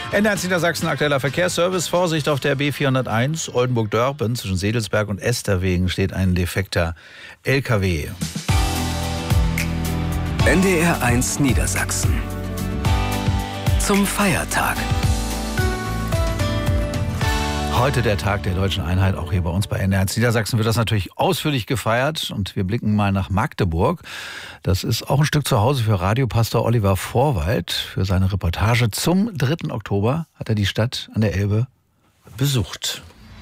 NDR Niedersachsen, aktueller Verkehrsservice. Vorsicht auf der B401 Oldenburg-Dörpen. Zwischen Sedelsberg und Esterwegen steht ein defekter LKW. NDR 1 Niedersachsen. Zum Feiertag. Heute der Tag der Deutschen Einheit, auch hier bei uns bei NDR 1 Niedersachsen wird das natürlich ausführlich gefeiert. Und wir blicken mal nach Magdeburg. Das ist auch ein Stück zu Hause für Radiopastor Oliver Vorwald. Für seine Reportage zum 3. Oktober hat er die Stadt an der Elbe besucht.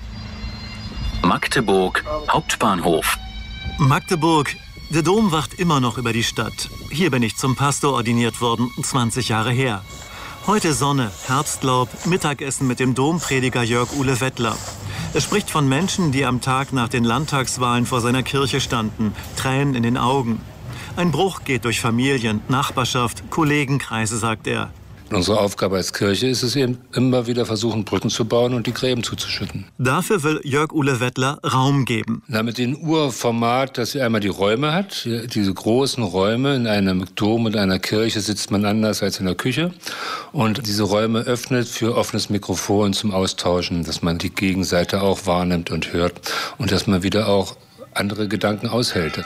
Magdeburg, Hauptbahnhof. Magdeburg, der Dom wacht immer noch über die Stadt. Hier bin ich zum Pastor ordiniert worden, 20 Jahre her. Heute Sonne, Herbstlaub, Mittagessen mit dem Domprediger Jörg-Uwe Wettler. Er spricht von Menschen, die am Tag nach den Landtagswahlen vor seiner Kirche standen, Tränen in den Augen. Ein Bruch geht durch Familien, Nachbarschaft, Kollegenkreise, sagt er. Unsere Aufgabe als Kirche ist es eben, immer wieder versuchen, Brücken zu bauen und die Gräben zuzuschütten. Dafür will Jörg-Uwe Wettler Raum geben. Mit dem Urformat, dass sie einmal die Räume hat, diese großen Räume. In einem Dom und einer Kirche sitzt man anders als in der Küche. Und diese Räume öffnet für offenes Mikrofon zum Austauschen, dass man die Gegenseite auch wahrnimmt und hört und dass man wieder auch andere Gedanken aushält.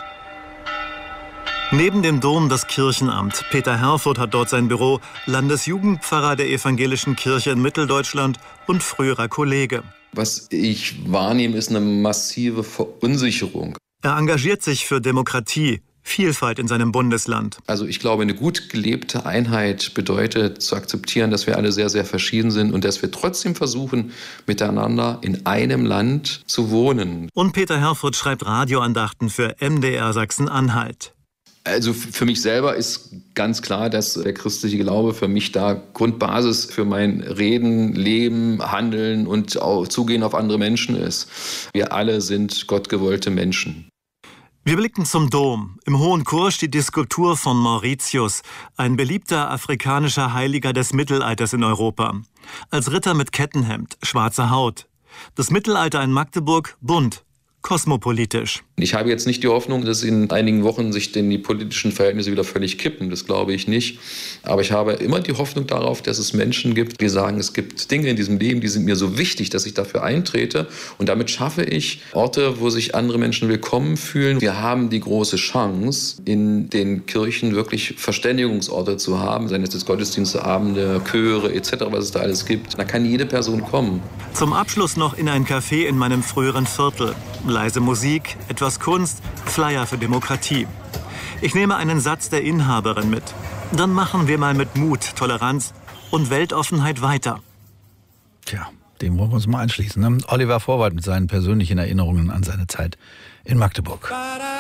Neben dem Dom das Kirchenamt. Peter Herfurth hat dort sein Büro, Landesjugendpfarrer der Evangelischen Kirche in Mitteldeutschland und früherer Kollege. Was ich wahrnehme, ist eine massive Verunsicherung. Er engagiert sich für Demokratie, Vielfalt in seinem Bundesland. Also ich glaube, eine gut gelebte Einheit bedeutet zu akzeptieren, dass wir alle sehr, sehr verschieden sind und dass wir trotzdem versuchen, miteinander in einem Land zu wohnen. Und Peter Herfurth schreibt Radioandachten für MDR Sachsen-Anhalt. Also für mich selber ist ganz klar, dass der christliche Glaube für mich da Grundbasis für mein Reden, Leben, Handeln und auch Zugehen auf andere Menschen ist. Wir alle sind gottgewollte Menschen. Wir blicken zum Dom. Im Hohen Chor steht die Skulptur von Mauritius, ein beliebter afrikanischer Heiliger des Mittelalters in Europa. Als Ritter mit Kettenhemd, schwarzer Haut. Das Mittelalter in Magdeburg bunt. Kosmopolitisch. Ich habe jetzt nicht die Hoffnung, dass in einigen Wochen sich denn die politischen Verhältnisse wieder völlig kippen. Das glaube ich nicht. Aber ich habe immer die Hoffnung darauf, dass es Menschen gibt, die sagen, es gibt Dinge in diesem Leben, die sind mir so wichtig, dass ich dafür eintrete. Und damit schaffe ich Orte, wo sich andere Menschen willkommen fühlen. Wir haben die große Chance, in den Kirchen wirklich Verständigungsorte zu haben, seien es jetzt Gottesdienstabende, Chöre etc., was es da alles gibt. Da kann jede Person kommen. Zum Abschluss noch in ein Café in meinem früheren Viertel. Leise Musik, etwas Kunst, Flyer für Demokratie. Ich nehme einen Satz der Inhaberin mit. Dann machen wir mal mit Mut, Toleranz und Weltoffenheit weiter. Tja, dem wollen wir uns mal anschließen. Ne? Oliver Vorwald mit seinen persönlichen Erinnerungen an seine Zeit in Magdeburg.